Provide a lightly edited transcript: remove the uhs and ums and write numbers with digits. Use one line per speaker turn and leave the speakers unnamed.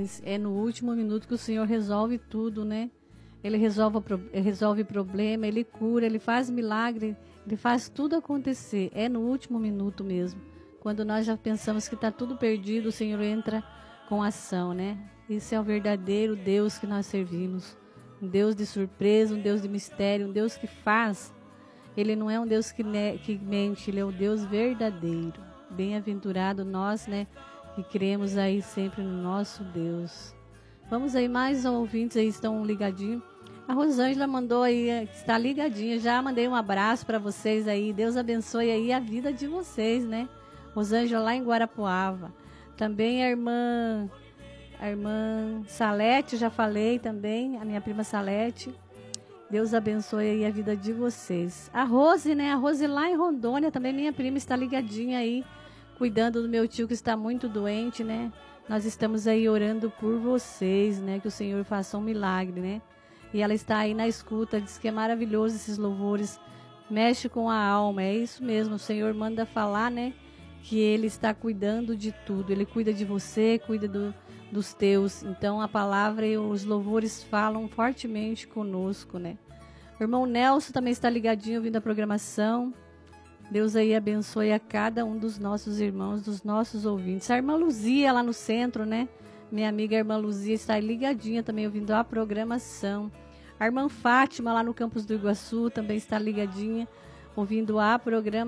mas é no último minuto que o Senhor resolve tudo, né? Ele resolve problema, Ele cura, Ele faz milagre, Ele faz tudo acontecer. É no último minuto mesmo. Quando nós já pensamos que está tudo perdido, o Senhor entra com ação, né? Esse é o verdadeiro Deus que nós servimos. Um Deus de surpresa, um Deus de mistério, um Deus que faz. Ele não é um Deus que mente, Ele é o Deus verdadeiro. Bem-aventurado nós, né? Que cremos aí sempre no nosso Deus. Vamos aí, mais ouvintes aí estão ligadinhos. A Rosângela mandou aí, está ligadinha. Já mandei um abraço para vocês aí. Deus abençoe aí a vida de vocês, né? Rosângela lá em Guarapuava. Também a irmã Salete, já falei também, a minha prima Salete. Deus abençoe aí a vida de vocês. A Rose, né? A Rose lá em Rondônia, também minha prima, está ligadinha aí, cuidando do meu tio que está muito doente, né? Nós estamos aí orando por vocês, né? Que o Senhor faça um milagre, né? E ela está aí na escuta, diz que é maravilhoso esses louvores, mexe com a alma, é isso mesmo, o Senhor manda falar, né? Que Ele está cuidando de tudo, Ele cuida de você, cuida dos teus. Então a palavra e os louvores falam fortemente conosco, né? O irmão Nelson também está ligadinho ouvindo a programação. Deus aí abençoe a cada um dos nossos irmãos, dos nossos ouvintes. A irmã Luzia lá no centro, né? Minha amiga irmã Luzia está ligadinha também ouvindo a programação. A irmã Fátima lá no campus do Iguaçu também está ligadinha ouvindo a programação.